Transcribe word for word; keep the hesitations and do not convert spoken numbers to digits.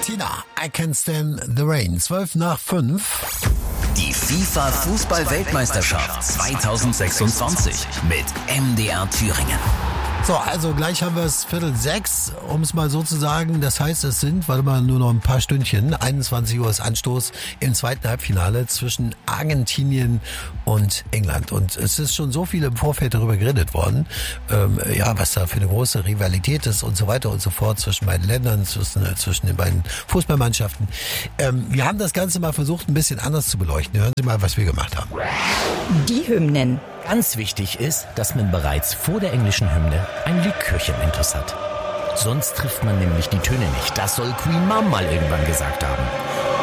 Argentina, I Can Stand the Rain. zwölf nach fünf. Die FIFA-Fußball-Weltmeisterschaft zwanzig sechsundzwanzig mit M D R Thüringen. So, also gleich haben wir es Viertel sechs, um es mal so zu sagen. Das heißt, es sind, warte mal, nur noch ein paar Stündchen. einundzwanzig Uhr ist Anstoß im zweiten Halbfinale zwischen Argentinien und England. Und es ist schon so viel im Vorfeld darüber geredet worden, ähm, ja, was da für eine große Rivalität ist und so weiter und so fort zwischen beiden Ländern, zwischen, äh, zwischen den beiden Fußballmannschaften. Ähm, wir haben das Ganze mal versucht, ein bisschen anders zu beleuchten. Hören Sie mal, was wir gemacht haben. Die Hymnen. Ganz wichtig ist, dass man bereits vor der englischen Hymne ein Likörchen intus hat. Sonst trifft man nämlich die Töne nicht. Das soll Queen Mum mal irgendwann gesagt haben.